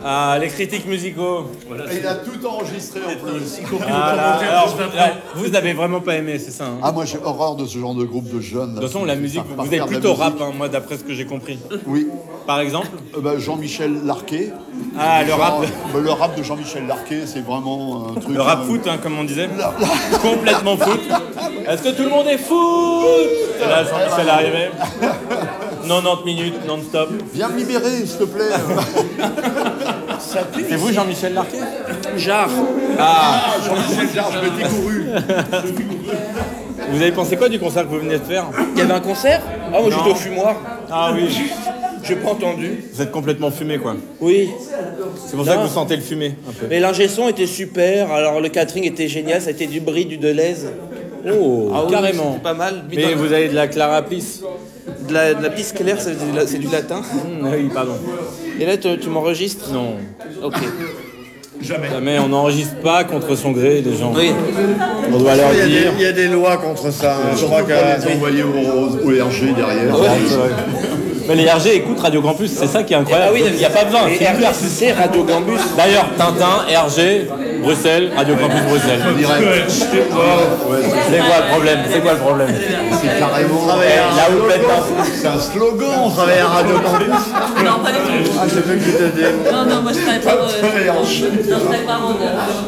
Ah, les critiques musicaux. Voilà, il a tout enregistré en plus. Vous n'avez vraiment pas aimé, c'est ça hein? Ah, moi j'ai horreur de ce genre de groupe de jeunes. De toute façon, la musique, vous êtes plutôt rap, hein, moi, d'après ce que j'ai compris. Oui. Par exemple Jean-Michel Larquet. Ah, le rap. Le rap de Jean-Michel Larquet, c'est vraiment un truc. Le rap foot, hein, comme on disait. Complètement foot. Est-ce que tout le monde est foot? Et là, Jean-Michel est arrivé. 90 minutes, non-stop. Viens me libérer, s'il te plaît. C'est vous, Jean-Michel Larquet? Jarre. Ah, Jean-Michel Jarre, je m'étais couru. Vous avez pensé quoi du concert que vous venez de faire? Il y avait un concert? Ah, moi j'étais au fumoir. Ah oui. J'ai pas entendu. Vous êtes complètement fumé, quoi. Oui. C'est pour ça que vous sentez le fumé, un peu. Mais l'ingé son était super, alors le catering était génial, ça a été du Brie, du Deleuze. Oh, Ah oui, carrément. c'était pas mal. Mais vous avez de la Clara Plis. De la pisse claire, c'est du latin. Oui, pardon. Et là, tu m'enregistres? Non. Ok. Jamais, on n'enregistre pas contre son gré les gens. Oui. On doit leur dire. Il y a des lois contre ça. Je crois qu'à les envoyer au RG derrière. Mais les RG écoutent Radio Campus, c'est ça qui est incroyable. Ah oui, il n'y a pas besoin. Et RGC, Radio Campus. D'ailleurs, Tintin, RG, Bruxelles, Radio Campus Bruxelles. C'est quoi le problème? C'est quoi le problème? C'est carrément. Là où peut-être C'est un slogan, on travaille à Radio Campus. Non, pas du tout. Ah, j'ai fait que tu t'ai dit. Non, moi je travaille pas. Non, je travaille pas en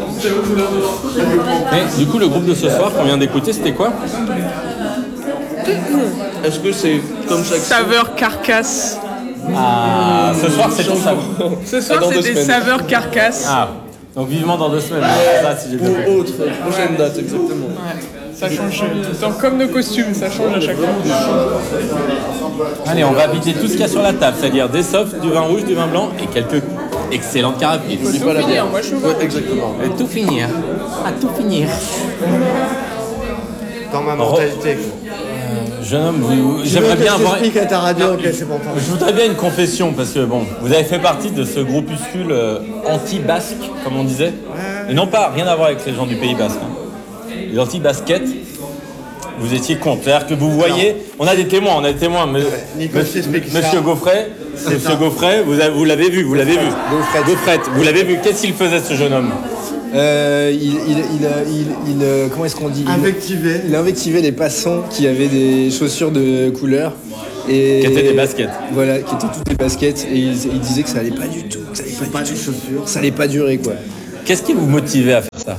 Mais du coup, le groupe de ce soir qu'on vient d'écouter, c'était quoi? Est-ce que c'est comme ça que Saveur carcasse. Ah, ce soir, c'est ton saveur. Ce soir, dans c'est 2 des semaines. saveurs carcasse. Ah, donc vivement dans 2 semaines. Ça, si j'ai bien compris. Ou autre, prochaine date, exactement. Ça change. Donc, comme nos costumes, ça change à chaque fois. Allez, on va vider tout ce qu'il y a sur la table, c'est-à-dire des softs, du vin rouge, du vin blanc et quelques excellentes carapils. Faut tout finir, moi je suis Ouais, exactement. Et tout finir. À tout finir. Dans ma mentalité. Jeune homme, j'aimerais bien avoir. Explique à ta radio, ok, c'est bon. Je voudrais bien une confession parce que bon, vous avez fait partie de ce groupuscule anti-basque, comme on disait. Et non pas, rien à voir avec les gens du Pays Basque. Hein. Les anti-basket, vous étiez contre. C'est-à-dire que vous voyez, on a des témoins. Mais, Nicolas, t'explique ça. Monsieur Gaufret, vous l'avez vu. Gaufret, vous l'avez vu. Qu'est-ce qu'il faisait ce jeune homme? Comment est-ce qu'on dit? Invectivé. Il invectivait les passants qui avaient des chaussures de couleur. Et Qui étaient des baskets. Voilà, qui étaient toutes des baskets. Et il disait que ça allait pas du tout. Que ça allait pas du tout. Ça allait pas durer, quoi. Qu'est-ce qui vous motivait à faire ça?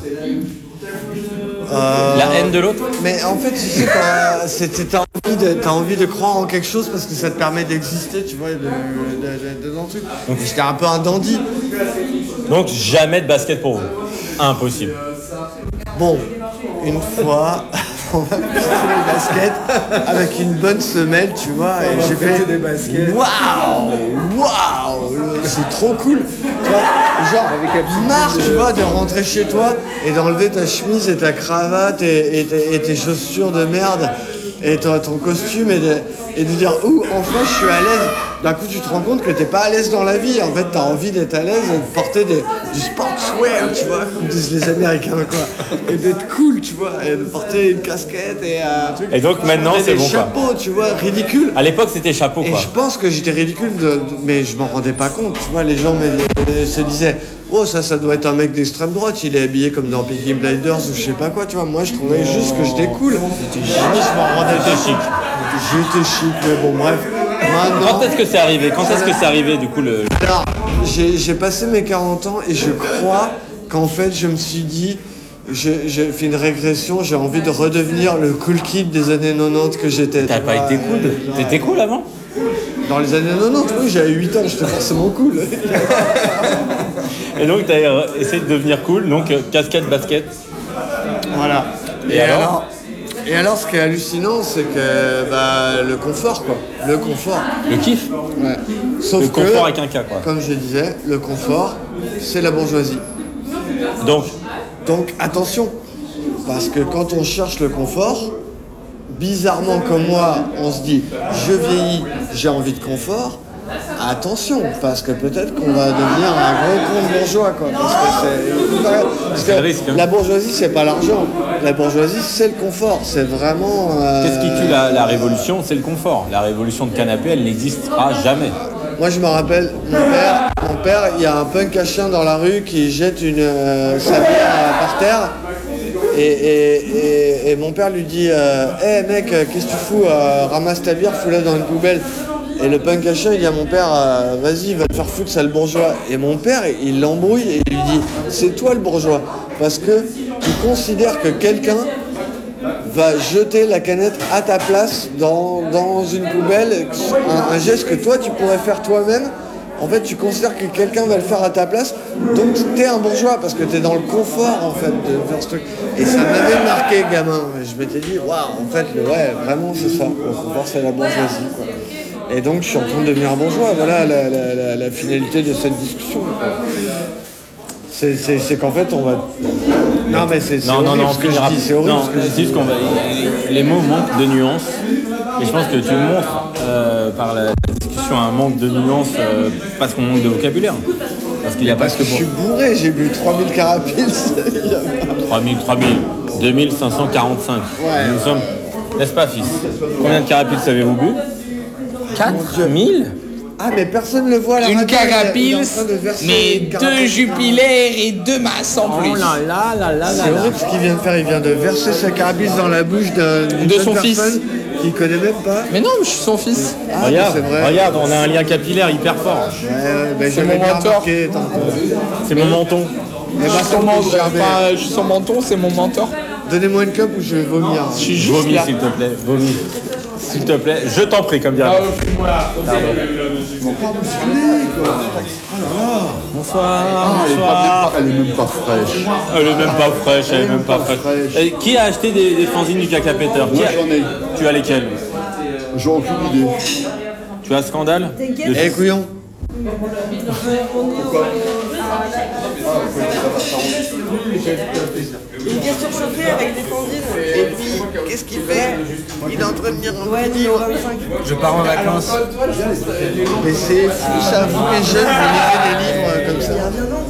La haine de l'autre? Mais en fait, tu sais, t'as envie de croire en quelque chose parce que ça te permet d'exister, tu vois, dans le truc. Donc j'étais un peu un dandy. Donc jamais de basket pour vous. Impossible. Bon, une fois, on m'a piqué les baskets avec une bonne semelle, tu vois, et j'ai fait des baskets. Waouh, c'est trop cool. Tu vois, genre, marre, tu vois, de rentrer chez toi et d'enlever ta chemise et ta cravate et tes chaussures de merde et ton costume et de dire enfin je suis à l'aise. D'un coup tu te rends compte que t'es pas à l'aise dans la vie. En fait t'as envie d'être à l'aise et de porter du sportswear, tu vois, comme disent les Américains, quoi. Et d'être cool, tu vois, et de porter une casquette et un truc. Et donc maintenant c'est bon, des chapeaux, tu vois, ridicule. À l'époque c'était chapeau, Et quoi. je pense que j'étais ridicule, mais je m'en rendais pas compte. Tu vois, les gens se disaient oh ça doit être un mec d'extrême droite, il est habillé comme dans Peaky Blinders ou je sais pas quoi, tu vois. Moi je trouvais juste que j'étais cool. Je m'en rendais chic. J'étais chic, mais bon bref. Maintenant, Quand est-ce que c'est arrivé du coup le... alors, j'ai passé mes 40 ans et je crois qu'en fait je me suis dit, j'ai fait une régression, j'ai envie de redevenir le cool kid des années 90 que j'étais. T'as pas été cool? T'étais cool avant? Dans les années 90, oui, j'avais 8 ans, j'étais forcément cool. Et donc t'as essayé de devenir cool, donc casquette, basket. Voilà. Et alors, ce qui est hallucinant, c'est que le confort, quoi. Le confort. Le kiff? Ouais. Sauf Le que, confort avec un K, quoi. comme je disais, le confort, c'est la bourgeoisie. Donc attention, parce que quand on cherche le confort, bizarrement comme moi, on se dit je vieillis, j'ai envie de confort. Attention, parce que peut-être qu'on va devenir un gros con bourgeois, quoi. Parce que le risque, hein. La bourgeoisie, c'est pas l'argent. La bourgeoisie, c'est le confort. C'est vraiment. Qu'est-ce qui tue la révolution? C'est le confort. La révolution de canapé, elle n'existera jamais. Moi, je me rappelle, mon mon père, il y a un punk à chien dans la rue qui jette sa bière par terre. Et mon père lui dit hey mec, qu'est-ce que tu fous, ramasse ta bière, fous-la dans une poubelle. Et le punk à chien il dit à mon père vas-y, va te faire foutre, sale bourgeois. Et mon père il l'embrouille et il lui dit c'est toi le bourgeois, parce que tu considères que quelqu'un va jeter la canette à ta place dans une poubelle, un geste que toi tu pourrais faire toi-même. En fait, tu considères que quelqu'un va le faire à ta place, donc t'es un bourgeois parce que t'es dans le confort en fait de faire ce truc. Et ça m'avait marqué, gamin. Je m'étais dit, waouh, en fait, ouais, vraiment c'est ça. Le confort, c'est la bourgeoisie, quoi. Et donc, je suis en train de devenir bourgeois. Voilà la finalité de cette discussion, quoi. C'est qu'en fait, on va. Non, mais c'est horrible ce que je dis. C'est horrible. Non, c'est juste qu'on va. Les mots manquent de nuances. Et je pense que tu montres par la discussion un manque de nuances parce qu'on manque de vocabulaire. Parce qu'il n'y a pas que je suis bourré, j'ai bu 3000 carapils. 3000, 2545. Ouais. Nous sommes, n'est-ce pas, fils? Combien de carapils avez-vous bu? 4000? Ah, mais personne ne le voit à la Une radio, il est en carapils, train de verser mais une 2 carapils. jupilaires et 2 masses en plus. Oh là là là là C'est horrible ce qu'il vient de faire. Il vient de verser sa carapils dans la bouche d'une De jeune son fils. personne qu'il connaît même pas. Mais non, je suis son fils. Ah, Regarde, mais c'est vrai. regarde, on a un lien capillaire hyper fort. Ben, C'est j'avais mon bien mentor. remarqué, tantôt. C'est mon menton. Eh ben, Je suis son menton, c'est mon mentor. Donnez-moi une clope ou je vais vomir. Je suis juste Vomis, là. s'il te plaît. Vomis. S'il te plaît. Je t'en prie, comme dirait. Bonsoir. Elle est même pas fraîche. Elle est même pas fraîche, elle est même pas fraîche. Et qui a acheté des fanzines du caca péteur? Moi, j'en ai. Tu as lesquels? J'ai aucune idée. Tu as Scandale? Eh couillon. Une pièce surchauffée avec des fanzines. Et puis, qu'est-ce qu'il fait? Il est en train de lire un Ouais, petit livre. 25. Je pars en vacances. Mais c'est fou ça, vous les jeunes, vous lisez des livres comme ça.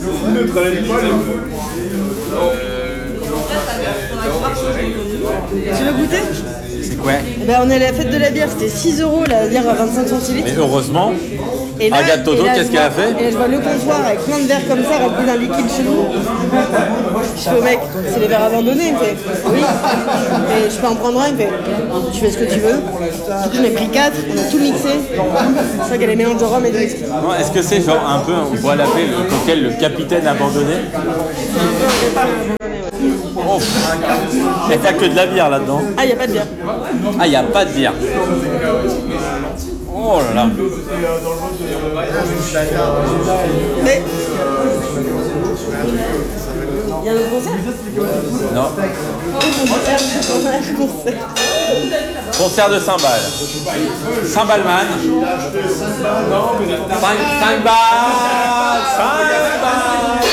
Tu veux goûter? C'est quoi? Eh ben, on est à la fête de la bière, c'était 6 € la bière à 25 centilitres. Mais heureusement, Et là, Agathe Toto, et là, qu'est-ce je qu'elle a vois- fait? Et là, je vois le comptoir avec plein de verres comme ça, remplis d'un liquide chelou. Je fais au mec, c'est les verres abandonnés. Il me fait, oui. Et je peux en prendre un, il me fait, tu fais ce que tu veux. Du coup, j'en ai pris 4, on a tout mixé. Je crois qu'elle est mélange de rhum et de whisky. Non, est-ce que c'est genre un peu, on pourrait l'appeler le cocktail, le capitaine abandonné? Oh, il n'y a pas que de la bière là-dedans. Ah, il n'y a pas de bière. Ah, il n'y a pas de bière. Oh là là. Mais. Il y a un autre concert? Non. On a un concert. Concert de cymbales. Cymbalman. 5 balles. 5 balles.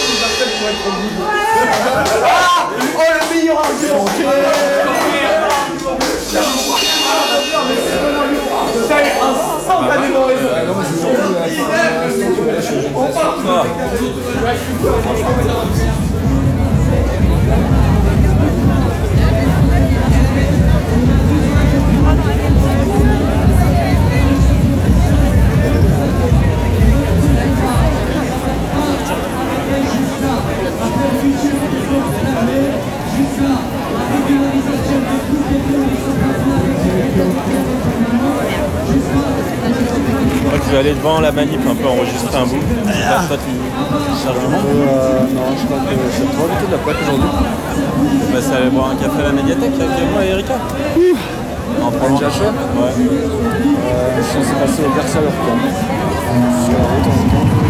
Oh le meilleur argument. Tu vas aller devant la manip un peu enregistrer un bout. Toi, tu charges un moment. Non, je crois que c'est trop invité de la plaque aujourd'hui. On va aller boire un café à la médiathèque avec moi et Erika. En prenant déjà chaud. Ouais. Si on s'est passé vers ça leur temps. Sur la route, en tout cas.